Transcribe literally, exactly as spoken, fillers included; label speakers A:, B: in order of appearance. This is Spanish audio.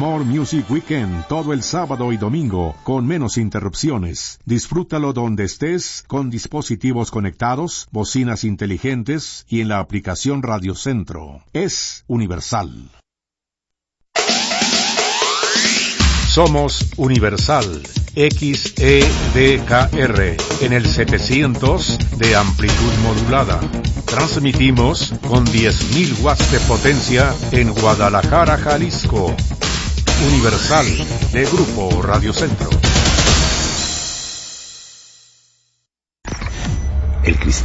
A: More Music Weekend todo el sábado y domingo con menos interrupciones. Disfrútalo donde estés con dispositivos conectados, bocinas inteligentes y en la aplicación Radio Centro. Es universal. Somos Universal X E D K R en el setecientos de amplitud modulada. Transmitimos con diez mil watts de potencia en Guadalajara, Jalisco. Universal de Grupo Radio Centro.
B: El cristal